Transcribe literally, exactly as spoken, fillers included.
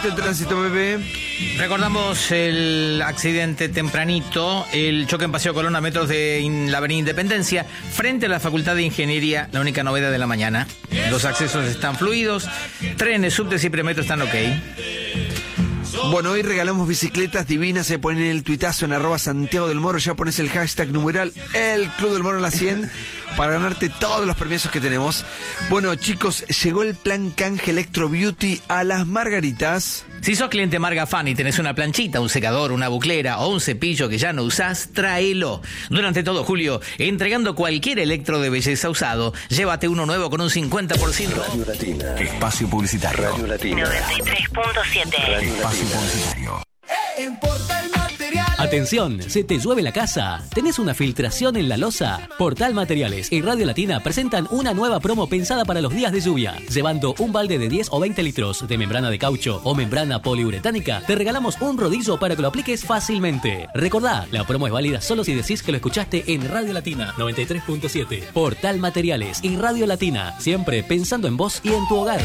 El tránsito, bebé. Recordamos el accidente tempranito, el choque en Paseo Colón a metros de la avenida Independencia, frente a la Facultad de Ingeniería, la única novedad de la mañana. Los accesos están fluidos, trenes, subtes y premetro están ok. Bueno, hoy regalamos bicicletas divinas, se ponen el tuitazo en arroba Santiago del Moro, ya pones el hashtag numeral el Club del Moro en la cien para ganarte todos los premios que tenemos. Bueno, chicos, llegó el plan canje Electro Beauty a Las Margaritas. Si sos cliente Marga Fan y tenés una planchita, un secador, una buclera o un cepillo que ya no usás, tráelo. Durante todo julio, entregando cualquier electro de belleza usado, llévate uno nuevo con un cincuenta por ciento. Radio Latina. Espacio publicitario. Radio Latina. noventa y tres punto siete. Espacio publicitario. En Portal Materiales. Atención, ¿se te llueve la casa? ¿Tenés una filtración en la losa? Portal Materiales y Radio Latina presentan una nueva promo pensada para los días de lluvia. Llevando un balde de diez o veinte litros de membrana de caucho o membrana poliuretánica, te regalamos un rodillo para que lo apliques fácilmente. Recordá, la promo es válida solo si decís que lo escuchaste en Radio Latina noventa y tres punto siete. Portal Materiales y Radio Latina, siempre pensando en vos y en tu hogar.